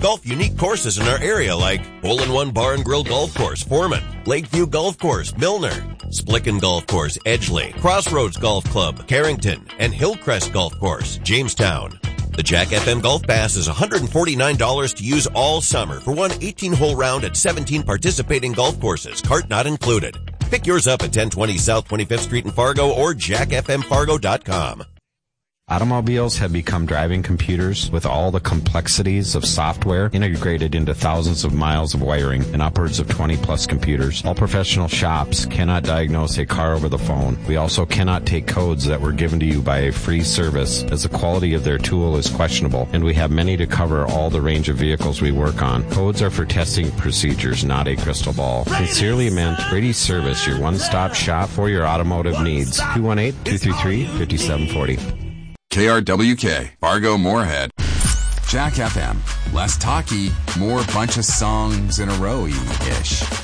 golf unique courses in our area like Hole-in-One Bar and Grill Golf Course, Foreman, Lakeview Golf Course, Milner, Splicken Golf Course, Edgeley, Crossroads Golf Club, Carrington, and Hillcrest Golf Course, Jamestown. The Jack FM Golf Pass is $149 to use all summer for one 18-hole round at 17 participating golf courses, cart not included. Pick yours up at 1020 South 25th Street in Fargo or jackfmfargo.com. Automobiles have become driving computers with all the complexities of software integrated into thousands of miles of wiring and upwards of 20-plus computers. All professional shops cannot diagnose a car over the phone. We also cannot take codes that were given to you by a free service, as the quality of their tool is questionable, and we have many to cover all the range of vehicles we work on. Codes are for testing procedures, not a crystal ball. Sincerely meant, Brady's Service, your one-stop shop for your automotive needs. 218-233-5740. KRWK, Fargo Moorhead. Jack FM. Less talky, more bunch of songs in a row-y-ish.